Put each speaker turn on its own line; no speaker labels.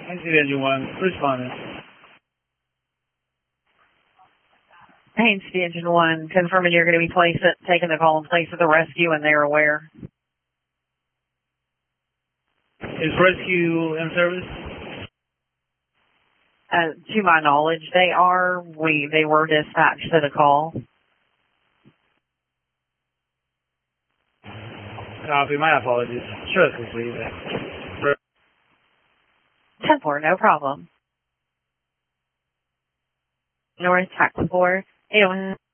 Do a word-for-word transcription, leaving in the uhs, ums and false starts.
Haines Engine one, responding.
Haines Engine one, confirming you're going to be placed at, taking the call in place of the rescue and they're aware.
Is rescue in service?
Uh, to my knowledge, they are. We They were dispatched to the call.
Copy, my apologies. Sure, please.
ten four, no problem. North Tax four, eight oh one.